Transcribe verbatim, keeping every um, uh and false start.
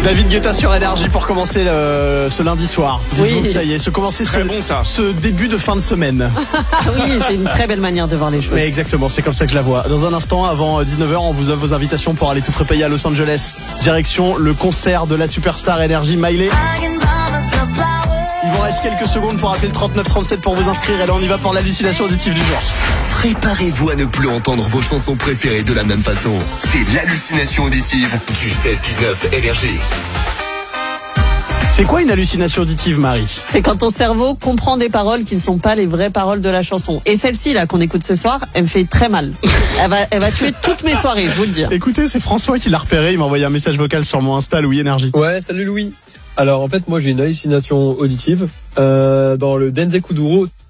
David Guetta sur Énergie pour commencer le, ce lundi soir. Oui. Ça y est, se commencer Très ce, bon, ça. ce début de fin de semaine. Oui, c'est une très belle manière de voir les choses. Mais exactement, c'est comme ça que je la vois. Dans un instant, avant dix-neuf heures, on vous offre vos invitations pour aller tout frais payer à Los Angeles. Direction le concert de la superstar Énergie Miley. Il vous reste quelques secondes pour appeler le trente-neuf trente-sept pour vous inscrire. Et là, on y va pour l'hallucination auditive du jour. Préparez-vous à ne plus entendre vos chansons préférées de la même façon. C'est l'hallucination auditive du seize dix-neuf Énergie. C'est quoi une hallucination auditive, Marie? C'est quand ton cerveau comprend des paroles qui ne sont pas les vraies paroles de la chanson. Et celle-ci, là, qu'on écoute ce soir, elle me fait très mal. Elle va, elle va tuer toutes mes soirées, je vous le dis. Écoutez, c'est François qui l'a repéré. Il m'a envoyé un message vocal sur mon Insta, Louis Énergie. Ouais, salut Louis. Alors en fait, moi j'ai une hallucination auditive. Euh, dans le Denze Kuduro,